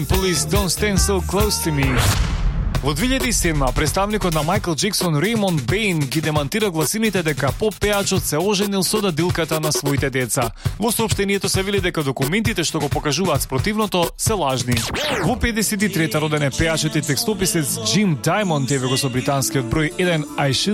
Police Don't Stand So Close to Me. Во 2007 представникот на Майкл Джексон Реймонд Бейн ги демантира гласините дека поп-пеачот се оженил со дадилката на своите деца. Во соопштението се вели дека документите што го покажуваат спротивното се лажни. Во 53-та роден е пеачот и текстописец Джим Даймонд, еве го со британскиот број 1 I Should